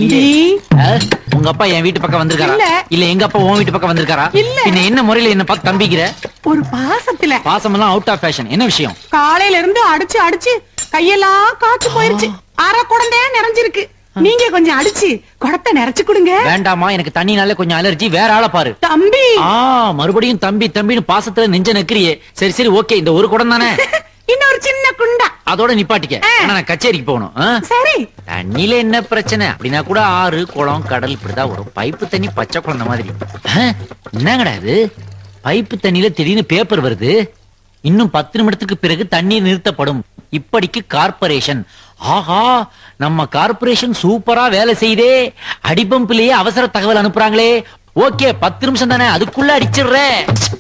தம்பி உங்க அப்பா என் வீட்டு பக்கம் வந்திருக்காரா? இல்ல. இல்ல எங்க அப்பா உன் வீட்டு பக்கம் வந்திருக்காரா? இல்ல. பின்ன என்ன முறையில என்ன பார்த்து தம்பிக்கிற? ஒரு பாசத்துல பாசமெல்லாம் அவுட் ஆஃப் ஃபேஷன். என்ன விஷயம்? காலையில இருந்து அடிச்சு அடிச்சு கையெல்லாம் காய்ச்சி போயிருச்சு. அரை குடந்தே நிறைஞ்சிருக்கு. நீங்க கொஞ்சம் அடிச்சு குடத்தை நிறைச்சு கொடுங்க. வேண்டாமா, எனக்கு தண்ணினால கொஞ்சம் அலர்ஜி. வேற ஆளை பாரு. தம்பி மறுபடியும் தம்பி தம்பின்னு பாசத்துல நெஞ்ச நெக்கிறியே. சரி சரி ஓகே, இந்த ஒரு குடம் தானே, இன்னொரு சின்ன குண்டா அதோட நிப்பாட்டிக்க. ஆனா நான் கச்சேரிக்கு போகணும். சரி. தண்ணியில என்ன பிரச்சனை? அப்படின்னா கூட ஆறு குளம் கடல் இப்படிதான் வரும். பைப்பு தண்ணி பச்சை குழந்தை மாதிரி. என்னங்கடா இது, பைப்பு தண்ணியில திடீர்னு பேப்பர் வருது. இன்னும் 10 நிமிடத்துக்கு பிறகு தண்ணீர் நிறுத்தப்படும். இப்படிக்கு கார்பரேஷன். ஆஹா, நம்ம கார்பரேஷன் சூப்பரா வேலை செய்தே. அடிபம்பிலேயே அவசர தகவல் அனுப்புறாங்களே. ஓகே 10 நிமிஷம் தானே, அதுக்குள்ள அடிச்சிடுறேன்.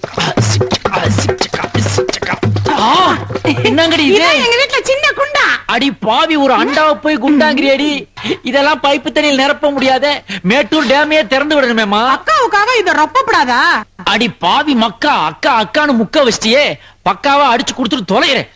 என்னங்கடி இது? எங்க வீட்டுல சின்ன குண்டா. அடி பாவி, ஒரு அண்டாவை போய் குண்டாங்கிறியடி. இதெல்லாம் பைப்பு தண்ணியில் நிரப்ப முடியாத. மேட்டூர் டேமையே திறந்து விடணுமேமா. அக்காவுக்காக இத ரொப்பப்படாதா? அடி பாவி மக்கா, அக்கா அக்கான்னு முக்க வச்சிட்டியே. பக்காவா அடிச்சு கொடுத்துட்டு தொலைகிறேன்.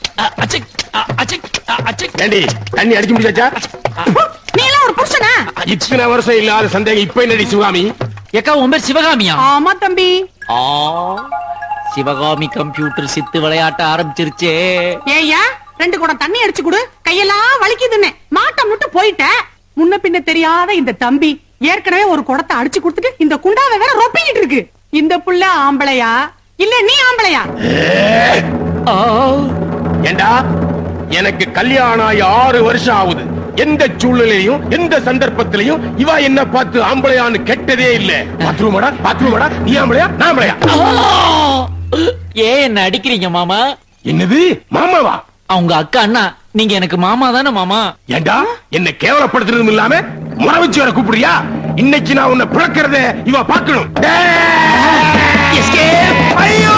தண்ணி அடிக்க முடியாச்சா? நீ எல்லாம் ஒரு புருஷனா? இத்தனை வருஷம் இல்லாத சந்தேகம் இப்ப என்னடி சிவகாமி? ஏக்கா உன் பேர் சிவகாமியா? ஆமா தம்பி. சிவகாமி கம்ப்யூட்டர் சித்து விளையாட்ட ஆரம்பிச்சிருச்சே. ஏய்யா, 2 குடம் தண்ணி அடிச்சு கொடு. கையெல்லாம் வலிக்குதுன்னு மாட்டம் விட்டு போயிட்ட. முன்ன பின்ன தெரியாத இந்த தம்பி ஏற்கனவே ஒரு குடத்தை அடிச்சு கொடுத்துட்டு இந்த குண்டாவை வேற ரொப்பிக்கிட்டு இருக்கு. இந்த புள்ள ஆம்பளையா இல்ல நீ ஆம்பளையா? ஏண்டா, எனக்கு கல்யாணம் ஆகி 6 வருஷம் ஆகுது. எந்த சூழ்நிலையும் எந்த சந்தர்ப்பத்திலையும் இவ என்ன பார்த்து ஆம்பளையான்னு கெட்டதே இல்ல. பாத்ரூமடா நீ ஆம்பளையா நான் ஆம்பளையா? ஏன் என்ன அடிக்கிறீங்க மாமா? என்னது மாமாவா? அவங்க அக்கா அண்ணா, நீங்க எனக்கு மாமா தானே மாமா? ஏண்டா, என்ன கேவலப்படுத்துறதும் இல்லாம முறை வச்சு வர கூப்பிடுறியா? இன்னைக்கு நான் உன்னை பிளக்கிறத இவ பார்க்கணும். ஐயோ,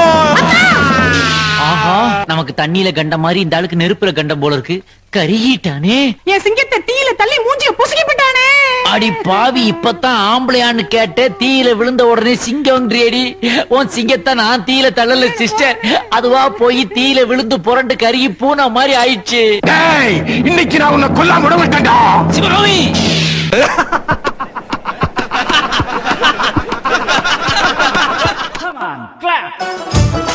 ஆஹா, நமக்கு தண்ணியில கண்ட மாதிரி இந்த ஆளுக்கு நெருப்புல கண்டம் போல இருக்கு. கருகிட்டானே. என் சிங்கத்தை தீயில தள்ளி மூஞ்சிய புசுக்கி விட்டானே. அடி பாவி, இப்பதான் ஆம்பளையான்னு கேட்ட. தீயில விழுந்த உடனே சிங்கம்ன்றி. உன் சிங்கத்தை நான் தீயில தள்ளல சிஸ்டர். அதுவா போய் தீயில விழுந்து புரண்டு கருகி பூனை மாதிரி ஆயிடுச்சு. இன்னைக்கு நான் உன்னை கொல்லாம விட மாட்டேன்டா சிவகாமி. Come on, clap.